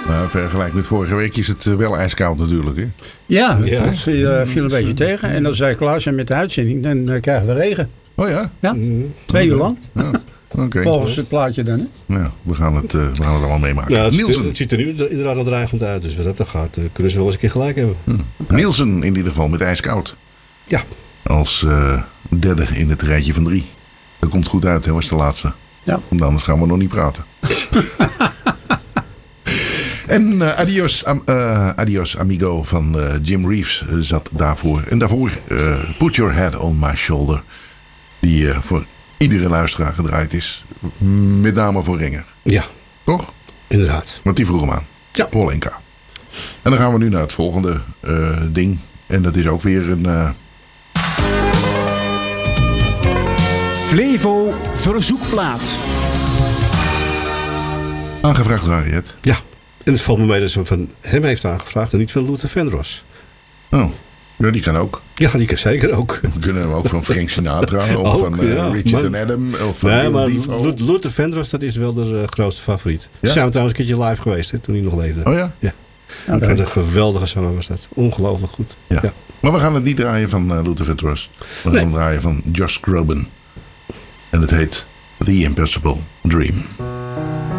Maar vergelijk met vorige week is het wel ijskoud natuurlijk. Hè? Ja, dat viel een beetje tegen. En dan zei Klaas, met de uitzending, dan krijgen we regen. Oh ja? Ja, 2 uur lang. Ja. Okay. Volgens het plaatje dan. Hè? Ja, we gaan het allemaal meemaken. Ja, Nielsen. het ziet er nu inderdaad al dreigend uit. Dus wat dat gaat, kunnen ze wel eens een keer gelijk hebben. Nielsen in ieder geval met ijskoud. Ja. Als derde in het rijtje van 3. Dat komt goed uit, hè, was de laatste. Ja. Want anders gaan we nog niet praten. En Adios Amigo van Jim Reeves zat daarvoor. En daarvoor Put Your Head on My Shoulder. Die voor iedere luisteraar gedraaid is. Met name voor Renger. Ja. Toch? Inderdaad. Want die vroeg hem aan. Ja. Paul Enka. En dan gaan we nu naar het volgende ding. En dat is ook weer een... Flevo verzoekplaat. Aangevraagd door Harriet. Ja. En het valt me mee dat ze van hem heeft aangevraagd en niet van Luther Vandross. Oh, ja, die kan ook. Ja, die kan zeker ook. We kunnen hem ook van Frank Sinatra of Ook, van ja. Richard en Adam of van Nee, Bill maar Defoe. Luther Vandross, dat is wel de grootste favoriet. Ja? Ze zijn we trouwens een keertje live geweest, hè, toen hij nog leefde. Oh ja? Ja. Okay. Wat een geweldige zanger was dat. Ongelooflijk goed. Ja. Ja. Maar we gaan het niet draaien van Luther Vandross. We gaan het draaien van Josh Groban. En het heet The Impossible Dream.